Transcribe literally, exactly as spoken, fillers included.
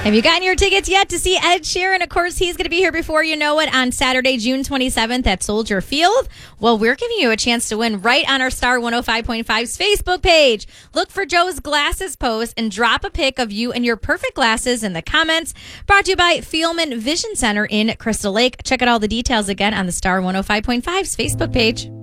Have you gotten your tickets yet to see Ed Sheeran? Of course, he's going to be here before you know it on Saturday, June twenty-seventh at Soldier Field. Well, we're giving you a chance to win right on our Star one oh five point five's Facebook page. Look for Joe's Glasses post and drop a pic of you and your perfect glasses in the comments. Brought to you by Fielman Vision Center in Crystal Lake. Check out all the details again on the Star one oh five point five's Facebook page.